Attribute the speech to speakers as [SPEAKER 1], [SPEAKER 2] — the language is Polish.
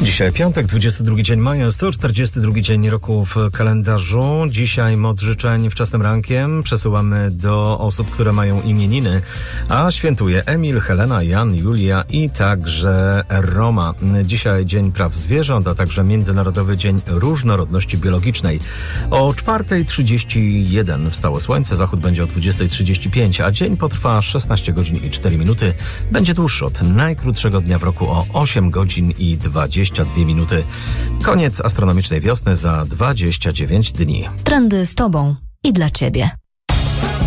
[SPEAKER 1] Dzisiaj piątek, 22 dzień maja, 142 dzień roku w kalendarzu. Dzisiaj moc życzeń wczesnym rankiem przesyłamy do osób, które mają imieniny, a świętuje Emil, Helena, Jan, Julia i także Roma. Dzisiaj Dzień Praw Zwierząt, a także Międzynarodowy Dzień Różnorodności Biologicznej. O 4:31 wstało słońce, zachód będzie o 20:35, a dzień potrwa 16 godzin i 4 minuty. Będzie dłuższy od najkrótszego dnia w roku o 8 godzin i 22 minuty. Koniec astronomicznej wiosny za 29 dni.
[SPEAKER 2] Trendy z Tobą i dla Ciebie.